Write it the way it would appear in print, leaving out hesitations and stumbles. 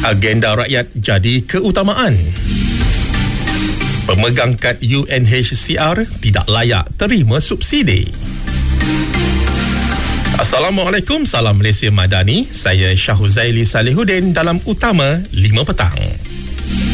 Agenda rakyat jadi keutamaan. Pemegang kad UNHCR tidak layak terima subsidi. Assalamualaikum, salam Malaysia Madani. Saya Syah Huzaili Salihuddin dalam Utama 5 Petang.